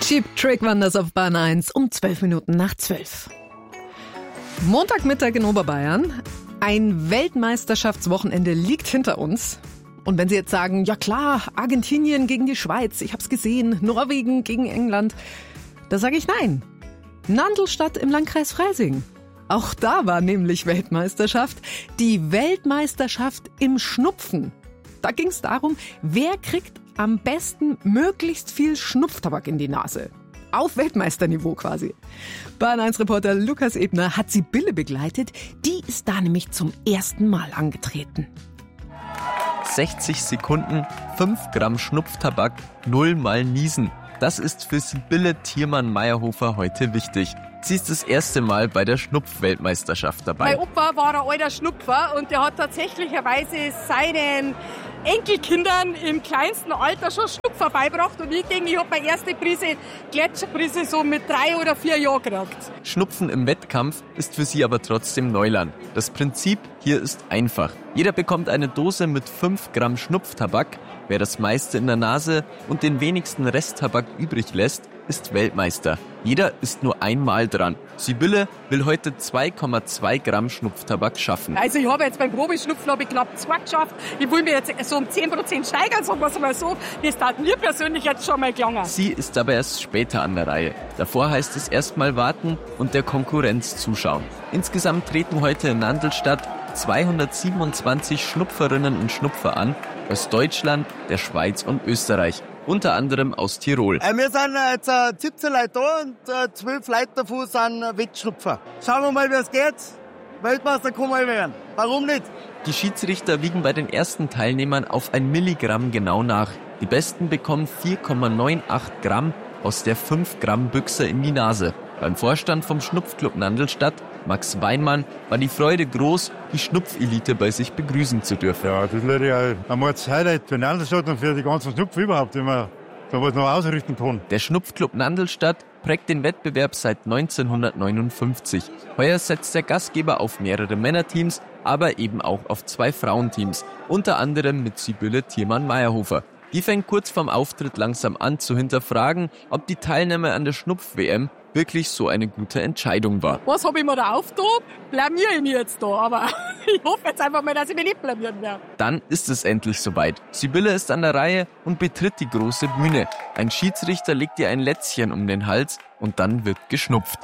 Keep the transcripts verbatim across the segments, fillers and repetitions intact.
Cheap Trick Wonders auf Bahn eins um zwölf Minuten nach zwölf. Montagmittag in Oberbayern. Ein Weltmeisterschaftswochenende liegt hinter uns. Und wenn Sie jetzt sagen, ja klar, Argentinien gegen die Schweiz, ich hab's gesehen, Norwegen gegen England, da sage ich nein. Nandlstadt im Landkreis Freising. Auch da war nämlich Weltmeisterschaft. Die Weltmeisterschaft im Schnupfen. Da ging es darum, wer kriegt am besten möglichst viel Schnupftabak in die Nase. Auf Weltmeisterniveau quasi. Bahn eins Reporter Lukas Ebner hat Sibylle begleitet. Die ist da nämlich zum ersten Mal angetreten. sechzig Sekunden, fünf Gramm Schnupftabak, null mal niesen. Das ist für Sibylle Thiermann-Meyerhofer heute wichtig. Sie ist das erste Mal bei der Schnupf-Weltmeisterschaft dabei. Mein Opa war ein alter Schnupfer und der hat tatsächlicherweise seinen Enkelkindern im kleinsten Alter schon Schnupfer beigebracht. Und ich denke, ich habe meine erste Prise Gletscherprise so mit drei oder vier Jahren gekriegt. Schnupfen im Wettkampf ist für sie aber trotzdem Neuland. Das Prinzip hier ist einfach. Jeder bekommt eine Dose mit fünf Gramm Schnupftabak. Wer das meiste in der Nase und den wenigsten Resttabak übrig lässt, ist Weltmeister. Jeder ist nur einmal dran. Sibylle will heute zwei Komma zwei Gramm Schnupftabak schaffen. Also ich habe jetzt beim Probeschnupfen habe ich knapp zwei geschafft. Ich will mir jetzt so um zehn Prozent steigern, sagen wir es mal so. Das hat mir persönlich jetzt schon mal gelungen. Sie ist aber erst später an der Reihe. Davor heißt es erstmal warten und der Konkurrenz zuschauen. Insgesamt treten heute in Nandlstadt zweihundertsiebenundzwanzig Schnupferinnen und Schnupfer an, aus Deutschland, der Schweiz und Österreich. Unter anderem aus Tirol. Äh, wir sind jetzt äh, siebzehn Leute da und äh, zwölf Leute davon sind äh, Wettschnupfer. Schauen wir mal, wie es geht. Weltmeister kann mal werden. Warum nicht? Die Schiedsrichter wiegen bei den ersten Teilnehmern auf ein Milligramm genau nach. Die Besten bekommen vier Komma achtundneunzig Gramm aus der fünf Gramm Büchse in die Nase. Beim Vorstand vom Schnupfclub Nandlstadt, Max Weinmann, war die Freude groß, die Schnupfelite bei sich begrüßen zu dürfen. Ja, das ist natürlich ein, ein Mords-Highlight für Nandlstadt und für die ganzen Schnupfen überhaupt, wenn man da was noch ausrichten kann. Der Schnupfclub Nandlstadt prägt den Wettbewerb seit neunzehnhundertneunundfünfzig. Heuer setzt der Gastgeber auf mehrere Männerteams, aber eben auch auf zwei Frauenteams, unter anderem mit Sibylle Thiermann-Meyerhofer. Die fängt kurz vorm Auftritt langsam an zu hinterfragen, ob die Teilnahme an der Schnupf-W M wirklich so eine gute Entscheidung war. Was habe ich mir da aufgetan? Blamiere ich mich jetzt da, aber ich hoffe jetzt einfach mal, dass ich mich nicht blamieren werde. Dann ist es endlich soweit. Sibylle ist an der Reihe und betritt die große Bühne. Ein Schiedsrichter legt ihr ein Lätzchen um den Hals und dann wird geschnupft.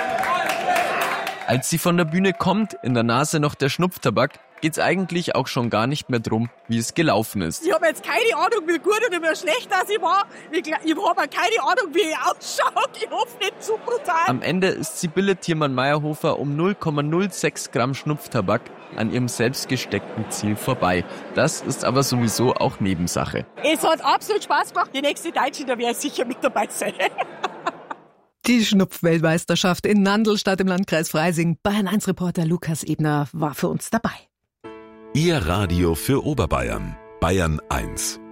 Als sie von der Bühne kommt, in der Nase noch der Schnupftabak, geht's eigentlich auch schon gar nicht mehr drum, wie es gelaufen ist. Ich habe jetzt keine Ahnung, wie gut oder wie schlecht das ich war. Ich, ich habe keine Ahnung, wie ich ausschaue. Ich hoffe nicht zu brutal. Am Ende ist Sibylle Thiermann-Meyerhofer um null Komma null sechs Gramm Schnupftabak an ihrem selbst gesteckten Ziel vorbei. Das ist aber sowieso auch Nebensache. Es hat absolut Spaß gemacht. Die nächste Deutsche, da werde ich sicher mit dabei sein. Die Schnupf-Weltmeisterschaft in Nandlstadt im Landkreis Freising. Bayern eins Reporter Lukas Ebner war für uns dabei. Ihr Radio für Oberbayern. Bayern eins.